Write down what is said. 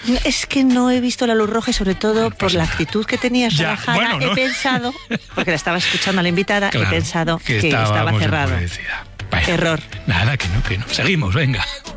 Es que no he visto la luz roja y sobre todo por la actitud que tenías relajada, bueno, ¿no? he pensado, porque la estaba escuchando a la invitada, Claro, he pensado que estaba estábamos cerrado. enfurecida. Bueno, Error. Nada, que no. Seguimos, venga.